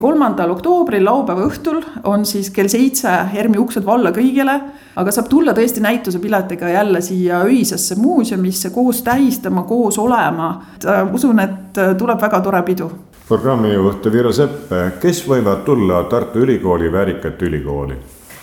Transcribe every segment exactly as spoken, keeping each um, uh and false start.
kolmandal oktoobril laupäeva õhtul on siis kell seitse ERMi uksed valla kõigile, aga saab tulla tõesti näituse piletiga jälle siia öisesse muuseumisse koos tähistama, koos olema. Usun, et tuleb väga tore pidu. Programmijuht Viro Sepp, kes võivad tulla Tartu Ülikooli Väärikate Ülikooli?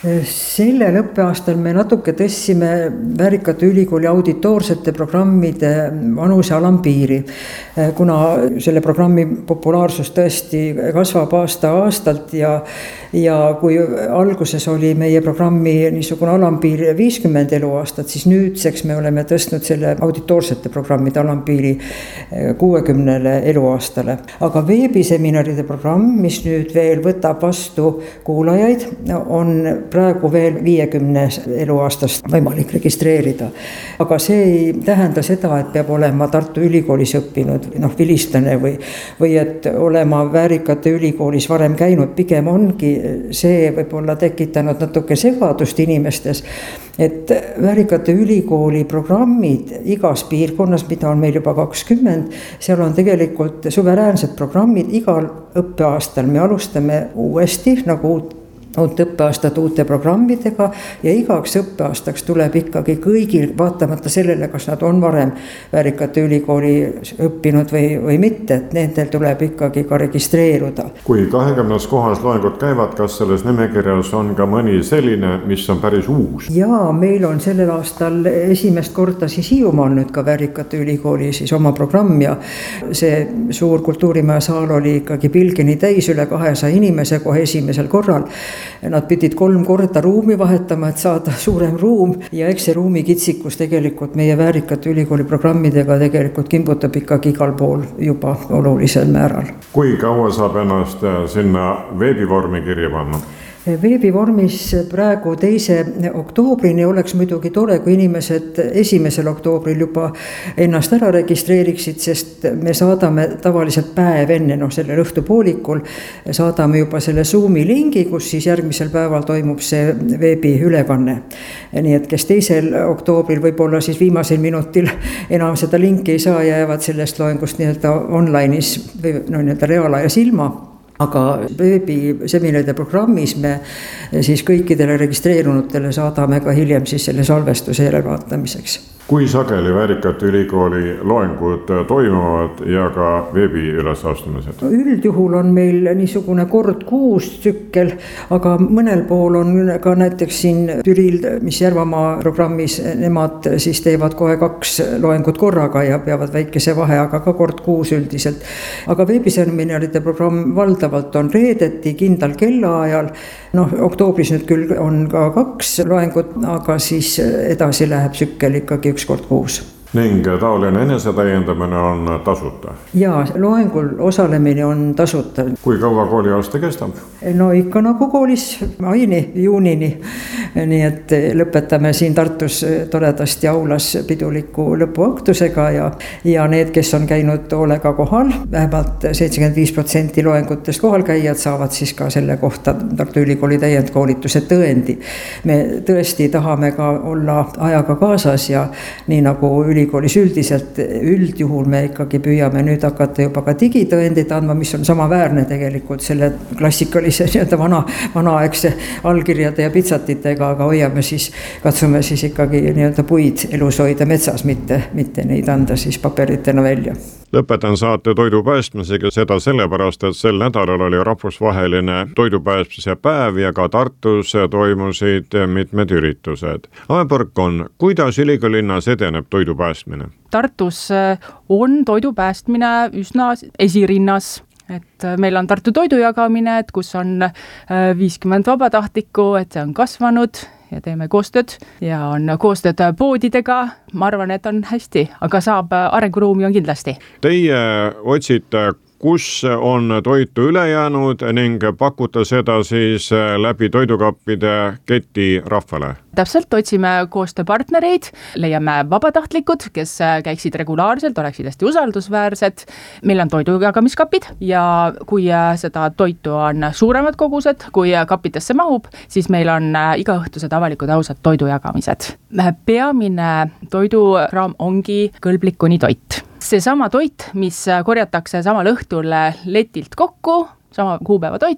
Sellel õppeaastal me natuke tõstsime Väärikate Ülikooli auditoorsete programmide vanuse alampiiri, kuna selle programmi populaarsus tõesti kasvab aasta aastalt ja, ja kui alguses oli meie programmi niisugune alampiir viiskümmend eluaastat, siis nüüdseks me oleme tõstnud selle auditoorsete programmide alampiiri kuuekümnele eluaastale. Aga veebiseminaride programm, mis nüüd veel võtab vastu kuulajaid, on praegu veel viiekümne eluaastast võimalik registreerida. Aga see ei tähenda seda, et peab olema Tartu Ülikoolis õppinud, noh, vilistlane või, või et olema Väärikate Ülikoolis varem käinud. Pigem ongi see võib-olla tekitanud natuke segadust inimestes, et Väärikate Ülikooli programmid igas piirkonnas, mida on meil juba kakskümmend, seal on tegelikult suveräänsed programmid igal õppeaastal. Me alustame uuesti nagu uut uut õppeaastat uute programmidega ja igaks õppeaastaks tuleb ikkagi kõigil, vaatamata sellele, kas nad on varem Väärikate Ülikooli õppinud või, või mitte, et nendel tuleb ikkagi ka registreeruda. Kui kahekümnes kohas loengud käivad, kas selles nimekirjas on ka mõni selline, mis on päris uus? Jaa, meil on sellel aastal esimest korda siis Hiiumaal nüüd ka Väärikate Ülikooli siis oma programm ja see suur kultuurimaja saal oli ikkagi pilgeni täis üle kahesaja inimese kohe esimesel korral. Nad pidid kolm korda ruumi vahetama, et saada suurem ruum ja eks see ruumi kitsikus tegelikult meie Väärikate Ülikooli programmidega tegelikult kimbutab ikkagi igal pool juba olulisel määral. Kui kaua saab ennast sinna veebivormi kirja panna? Veebivormis praegu teise oktoobrini oleks muidugi tore, kui inimesed esimesel oktoobril juba ennast ära registreeriksid, sest me saadame tavaliselt päev enne, noh sellel õhtupoolikul, saadame juba selle Zoomi lingi, kus siis järgmisel päeval toimub see veebi ülekanne. Nii et kes teisel oktoobril võib-olla siis viimasel minutil enam seda linki ei saa, jäävad sellest loengust nii-öelda online'is või no, nii-öelda reaalajas ilma. Aga veebiseminaride programmis me siis kõikidele registreerunutele saadame ka hiljem siis selle salvestuse järelvaatamiseks. Kui sageli Väärikate Ülikooli loengud toimuvad ja ka veebi ülesastumised? Üldjuhul on meil niisugune kord kuus tsükkel, aga mõnel pool on ka näiteks siin Türil, mis Järvamaa programmis, nemad siis teevad kohe kaks loengut korraga ja peavad väikese vahe, aga ka kord kuus üldiselt. Aga veebiseminaride programm valdavalt on reedeti kindlal kellaajal. Noh, oktoobris nüüd küll on ka kaks loengut, aga siis edasi läheb tsükkel ikkagi üks kord kuus. Ning taoline enesetäiendamine on tasuta? Jaa, loengul osalemine on tasuta. Kui kaua kooliaasta kestab? No ikka nagu koolis maini, juunini. Nii et lõpetame siin Tartus toredasti aulas piduliku lõpuaktusega ja, ja need, kes on käinud hoolega kohal, vähemalt seitsekümmend viis protsenti loengutest kohal käijad saavad siis ka selle kohta Tartu Ülikooli täiendkoolituse tõendi. Me tõesti tahame ka olla ajaga kaasas ja nii nagu ülikoolis üldiselt, üldjuhul me ikkagi püüame nüüd hakata juba ka digitõendid andma, mis on sama väärne tegelikult selle klassikalise nii-öelda vana, vanaaegse allkirjade ja pitsatitega, aga hoiame siis, katsume siis ikkagi nii-öelda puid elus hoida metsas, mitte, mitte neid anda siis paberitena välja. Lõpetan saate toidupäästmisega seda sellepärast, et sel nädalal oli rahvusvaheline toidupäästmise päev ja ka Tartus toimusid mitmed üritused. Aeborg on, kuidas ülikoolilinnas edeneb toidupäästmine? Tartus on toidupäästmine üsna esirinnas. Et meil on Tartu toidujagamine, et kus on viiskümmend vabatahtlikku, et see on kasvanud ja teeme koostööd ja on koostööd poodidega. Ma arvan, et on hästi, aga saab arenguruumi on kindlasti. Teie otsite, kus on toitu üle jäänud ning pakuta seda siis läbi toidukappide keti rahvale? Täpselt otsime koostööpartnereid, leiame vabatahtlikud, kes käiksid regulaarselt, oleksid hästi usaldusväärsed. Meil on toidujagamiskapid ja kui seda toitu on suuremad kogused, kui kapitesse mahub, siis meil on igaõhtused avalikud ausad toidujagamised. Peamine toiduraam ongi kõlblik kuni toit. See sama toit, mis korjatakse samal õhtul letilt kokku, sama kuupäeva toit,